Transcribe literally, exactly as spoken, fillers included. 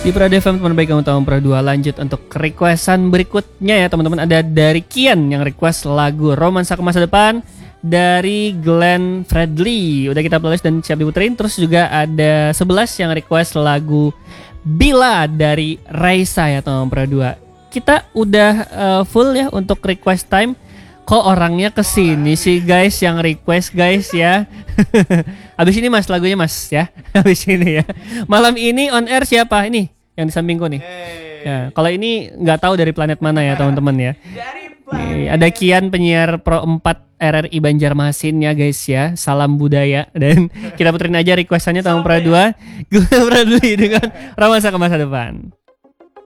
Di Prada F M teman baik kamu tahu Pro dua. Lanjut untuk requestan berikutnya ya teman-teman. Ada dari Kian yang request lagu Romansa ke Masa Depan dari Glenn Fredly. Udah kita playlist dan siap diputerin. Terus juga ada sebelas yang request lagu Bila dari Raisa ya teman Pro dua. Kita udah uh, full ya untuk request time. Kok orangnya kesini sih guys yang request guys ya. Habis ini mas lagunya mas ya. Habis ini ya. Malam ini on air siapa ini? Yang di sampingku nih. Hey. Ya, kalau ini nggak tahu dari planet mana ya teman-teman ya. Nih, ada Kian penyiar Pro empat R R I Banjarmasin ya guys ya. Salam budaya dan kita puterin aja requestannya tahun Pro dua. Gue Bradley dengan Romansa ke Masa Depan.